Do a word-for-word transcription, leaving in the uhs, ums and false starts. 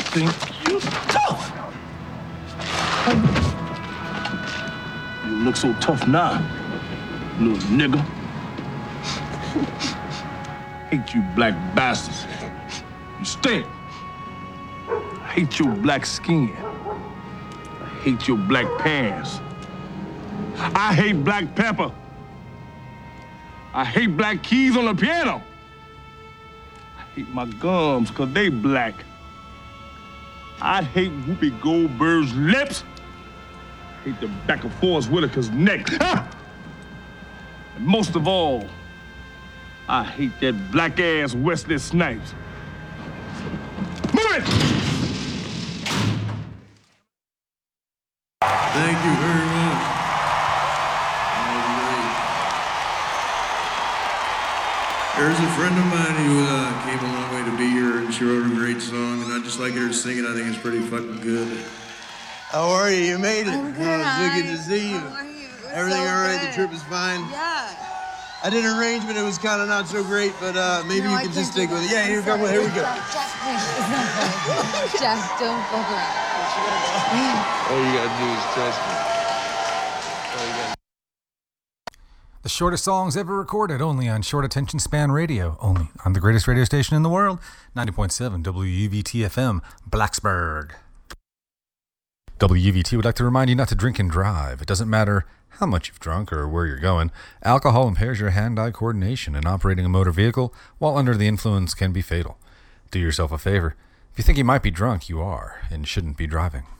think you tough? You look so tough now, little nigga. Hate you black bastards. You stink. I hate your black skin. I hate your black pants. I hate black pepper. I hate black keys on the piano. I hate my gums because they black. I hate Whoopi Goldberg's lips. I hate the back of Forrest Whitaker's neck. Ah! And most of all, I hate that black-ass Wesley Snipes. Move it! Thank you very much. There's a friend of mine who uh, came a long way to be here, and she wrote a great song, and I'd just like her to sing it. I think it's pretty fucking good. How are you? You made it. I'm good. Oh, it's so good to see you. How are you? It's Everything so all right? good. The trip is fine? Yeah. I did an arrangement. It was kind of not so great, but uh, maybe No, you I can just can't stick do with it. that. Yeah, here we go. I'm Here we go. sorry. Jack, please. It's not funny. Jack, don't fuck around. All you gotta do is trust me. The shortest songs ever recorded, only on Short Attention Span Radio, only on the greatest radio station in the world, ninety point seven W U V T F M, Blacksburg. W U V T would like to remind you not to drink and drive. It doesn't matter how much you've drunk or where you're going. Alcohol impairs your hand-eye coordination, and operating a motor vehicle while under the influence can be fatal. Do yourself a favor. If you think you might be drunk, you are, and shouldn't be driving.